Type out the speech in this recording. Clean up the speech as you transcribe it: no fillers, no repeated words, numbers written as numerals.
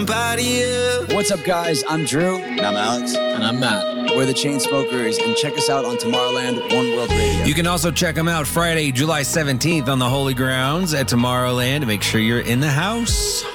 What's up, guys? I'm Drew. And I'm Alex. And I'm Matt. We're the Chainsmokers, and check us out on Tomorrowland One World Radio. You can also check them out Friday, July 17th on the Holy Grounds at Tomorrowland. Make sure you're in the house.